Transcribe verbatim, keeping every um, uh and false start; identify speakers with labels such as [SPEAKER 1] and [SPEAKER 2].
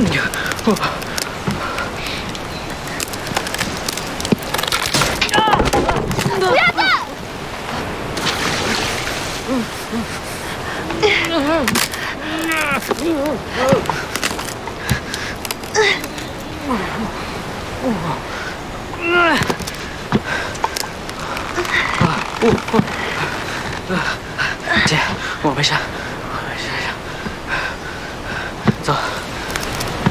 [SPEAKER 1] 不要动！
[SPEAKER 2] 姐，我没事，我没事。走。